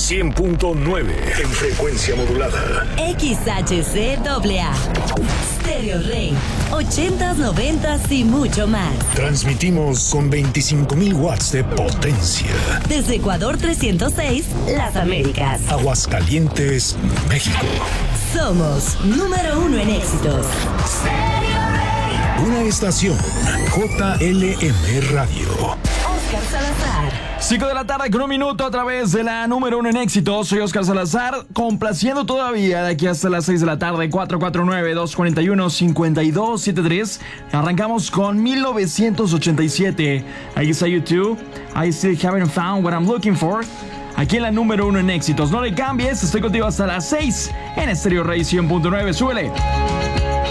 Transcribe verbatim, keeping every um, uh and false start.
cien punto nueve en frecuencia modulada. X H C A A. Stereo Rey. ochentas, noventas y mucho más. Transmitimos con veinticinco mil watts de potencia. Desde Ecuador trescientos seis, Las Américas. Aguascalientes, México. Somos número uno en éxitos. Una estación J L M Radio. Oscar Salazar. cinco de la tarde con un minuto a través de la número uno en éxitos. Soy Oscar Salazar, complaciendo todavía de aquí hasta las seis de la tarde. Cuatro cuatro nueve, dos cuatro uno, cinco dos siete tres. Arrancamos con mil novecientos ochenta y siete. Ahí está YouTube. I still haven't found what I'm looking for. Aquí en la número uno en éxitos. No le cambies, estoy contigo hasta las seis en Stereo Rey cien punto nueve. Súbele.